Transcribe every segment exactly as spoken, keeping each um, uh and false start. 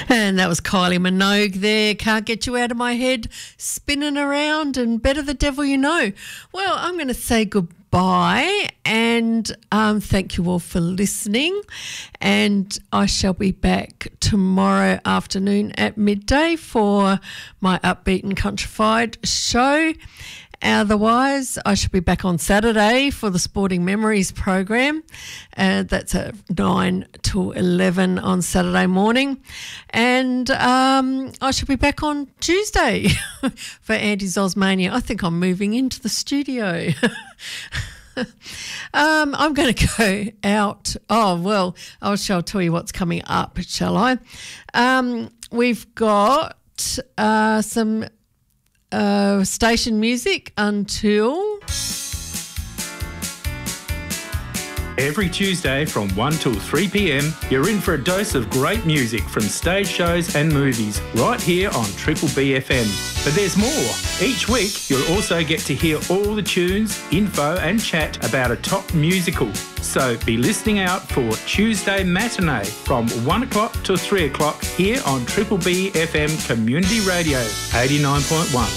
And that was Kylie Minogue there. Can't Get You Out of My Head, spinning around, and Better the Devil You Know. Well, I'm going to say goodbye and um, thank you all for listening. And I shall be back tomorrow afternoon at midday for my Upbeat and Countrified show. Otherwise, I should be back on Saturday for the Sporting Memories program. Uh, that's at nine till eleven on Saturday morning. And um, I should be back on Tuesday for Andy's Osmania. I think I'm moving into the studio. um, I'm going to go out. Oh, well, I shall tell you what's coming up, shall I? Um, we've got uh, some... Uh, station music until... Every Tuesday from one till three p.m, you're in for a dose of great music from stage shows and movies right here on Triple B F M. But there's more. Each week, you'll also get to hear all the tunes, info and chat about a top musical. So be listening out for Tuesday Matinee from one o'clock till three o'clock here on Triple B F M Community Radio eighty-nine point one.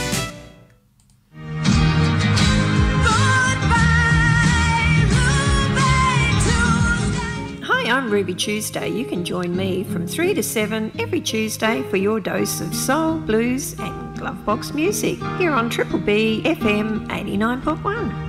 I'm Ruby Tuesday. You can join me from three to seven every Tuesday for your dose of soul, blues and glovebox music here on Triple B F M eighty-nine point one.